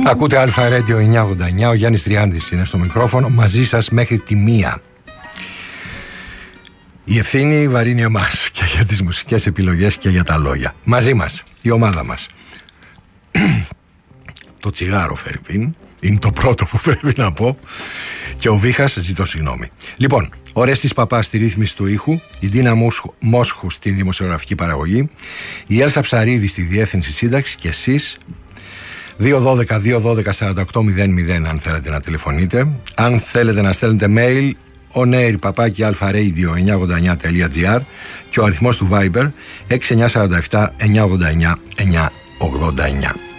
Ακούτε Αλφα Radio 989. Ο Γιάννης Τριάντης είναι στο μικρόφωνο. Μαζί σας μέχρι τη 1. Η ευθύνη βαρύνει εμάς και για τις μουσικές επιλογές και για τα λόγια. Μαζί μας, η ομάδα μας. Το τσιγάρο, Φερρυπίν, είναι το πρώτο που πρέπει να πω. Και ο Βίχας, ζητώ συγγνώμη. Λοιπόν, ο Ρέστης Παπάς στη ρύθμιση του ήχου, η Ντίνα Μόσχου στην δημοσιογραφική παραγωγή, η Έλσα Ψαρίδη στη διεύθυνση σύνταξη και εσείς. 212-212-4800 αν θέλετε να τηλεφωνείτε. Αν θέλετε να στέλνετε mail, onair@alpha-radio989.gr και ο αριθμός του Viber 6947 989 989.